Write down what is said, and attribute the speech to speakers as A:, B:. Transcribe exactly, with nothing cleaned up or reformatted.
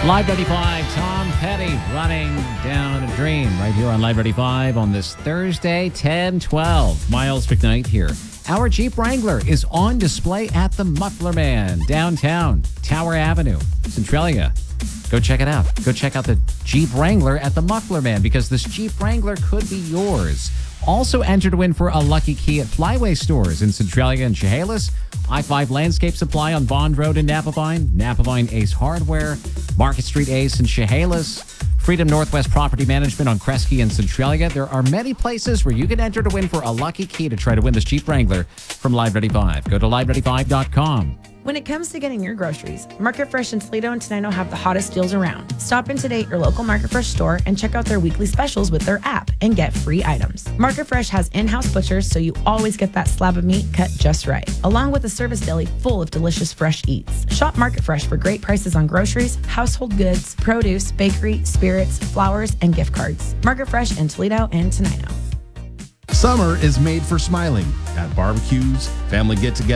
A: Live ninety-five, Tom Petty running down a dream right here on Live ninety-five on this Thursday, ten twelve. Miles McKnight here. Our Jeep Wrangler is on display at the Muffler Man, downtown, Tower Avenue, Centralia. Go check it out. Go check out the Jeep Wrangler at the Muffler Man because this Jeep Wrangler could be yours. Also enter to win for a lucky key at Flyway stores in Centralia and Chehalis, I five Landscape Supply on Bond Road in Napavine, Napavine Ace Hardware, Market Street Ace in Chehalis, Freedom Northwest Property Management on Kresge and Centralia. There are many places where you can enter to win for a lucky key to try to win this Jeep Wrangler from Live ninety-five. Go to live ninety-five dot com.
B: When it comes to getting your groceries, Market Fresh in Toledo and Tenino have the hottest deals around. Stop in today at your local Market Fresh store and check out their weekly specials with their app and get free items. Market Fresh has in-house butchers, so you always get that slab of meat cut just right, along with a service deli full of delicious fresh eats. Shop Market Fresh for great prices on groceries, household goods, produce, bakery, spirits, flowers, and gift cards. Market Fresh in Toledo and Tenino.
C: Summer is made for smiling at barbecues, family get-togethers,